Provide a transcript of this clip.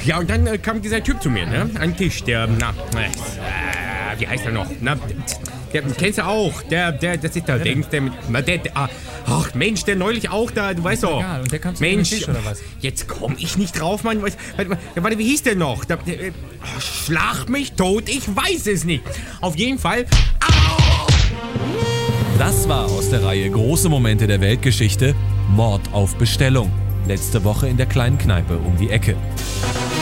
Ja, und dann kam dieser Typ zu mir, ne? An den Tisch, der, wie heißt er noch? Der kennst du auch, das ist der Dings, ach Mensch, der neulich auch da, du weißt doch. Egal, und der kam zu Mensch, Tisch oder was? Jetzt komm ich nicht drauf, Mann. Warte, wie hieß der noch? Schlag mich tot, ich weiß es nicht. Auf jeden Fall. Au! Das war aus der Reihe Große Momente der Weltgeschichte, Mord auf Bestellung. Letzte Woche in der kleinen Kneipe um die Ecke.